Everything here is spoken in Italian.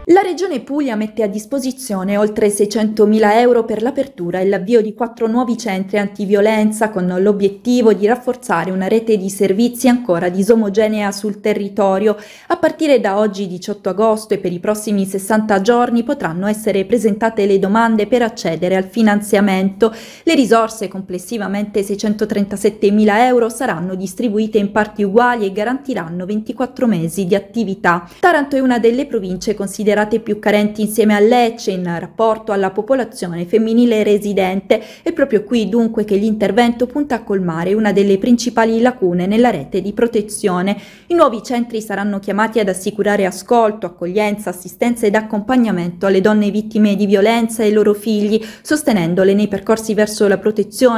La Regione Puglia mette a disposizione oltre 600.000 euro per l'apertura e l'avvio di 4 nuovi centri antiviolenza con l'obiettivo di rafforzare una rete di servizi ancora disomogenea sul territorio. A partire da oggi 18 agosto e per i prossimi 60 giorni potranno essere presentate le domande per accedere al finanziamento. Le risorse, complessivamente 637.000 euro, saranno distribuite in parti uguali e garantiranno 24 mesi di attività. Taranto è una delle province considerate più carenti insieme a Lecce in rapporto alla popolazione femminile residente. È proprio qui dunque che l'intervento punta a colmare una delle principali lacune nella rete di protezione. I nuovi centri saranno chiamati ad assicurare ascolto, accoglienza, assistenza ed accompagnamento alle donne vittime di violenza e ai loro figli, sostenendole nei percorsi verso la protezione